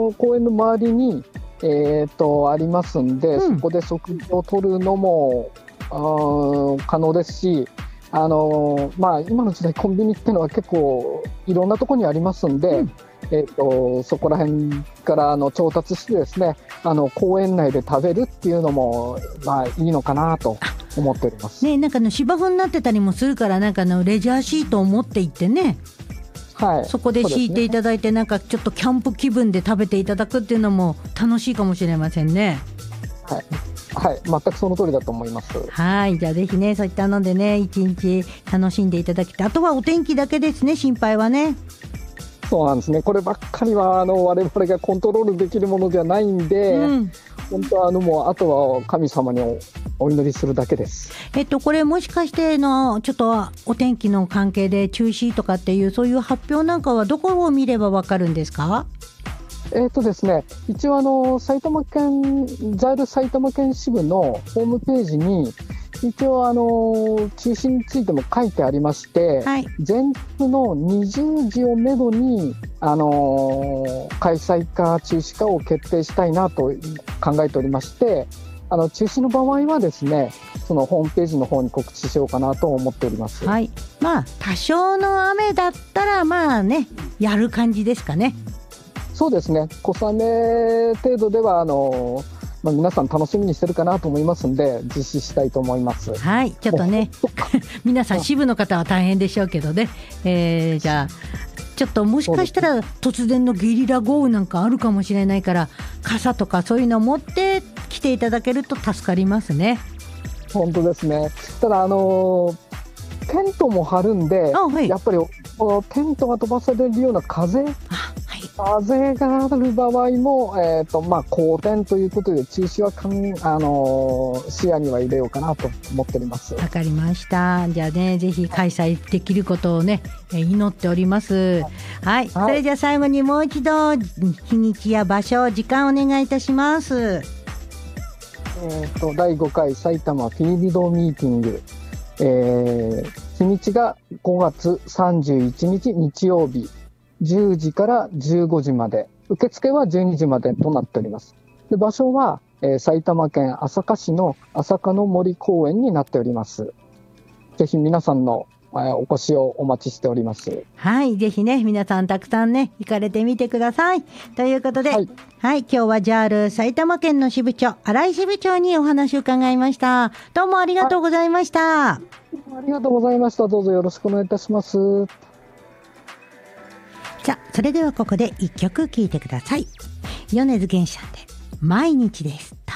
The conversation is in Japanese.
公園の周りに、ありますんで、そこで食事をとるのも可能ですし、今の時代コンビニっていうのは結構いろんなところにありますんで、そこら辺から調達してですね、公園内で食べるっていうのもいいのかなと思っております。 ね、なんか芝生になってたりもするから、なんかレジャーシートを持って行ってね、 はい、 そこで敷いていただいて、なんかちょっとキャンプ気分で食べていただくっていうのも楽しいかもしれませんね。 はい、全くその通りだと思います。 はい、じゃあぜひね、そういったのでね、一日楽しんでいただきたい。あとはお天気だけですね、心配はね。 そうなんですね。こればっかりは我々がコントロールできるものじゃないんで、本当はもうあとは神様にお祈りするだけです。 これもしかしてちょっとお天気の関係で中止とかっていうそういう発表なんかはどこを見ればわかるんですか？ ですね、一応埼玉県支部のホームページに一応中止についても書いてありまして、 はい、 全国の20時をめどに開催か中止かを決定したいなと考えておりまして、中止の場合はですね、そのホームページの方に告知しようかなと思っております。 はい、多少の雨だったらやる感じですかね。 そうですね、小雨程度では皆さん楽しみにしてるかなと思いますんで、実施したいと思います。 はい、ちょっとね皆さん支部の方は大変でしょうけどね、じゃあちょっともしかしたら突然のゲリラ豪雨なんかあるかもしれないから、傘とかそういうのを持って来ていただけると助かりますね。 本当ですね。ただテントも張るんで、やっぱりこのテントが飛ばされるような風がある場合も、好天ということで中止は視野には入れようかなと思っております。 わかりました。じゃあね、ぜひ開催できることをね、祈っております。はい、それじゃあ最後にもう一度日にちや場所、時間お願いいたします。 第5回埼玉フィールドミーティング、日にちが5月31日日曜日10時から15時まで、受付は12時までとなっております。で、場所は、埼玉県朝霞市の朝霞の森公園になっております。ぜひ皆さんのお越しをお待ちしております。 はい、ぜひね、皆さんたくさんね、行かれてみてください。ということで、はい、今日はJAL埼玉県の支部長、新井支部長にお話を伺いました。どうもありがとうございました。 ありがとうございました。どうぞよろしくお願いいたします。 さあ、それではここで一曲聴いてください。米津玄師さんで毎日です。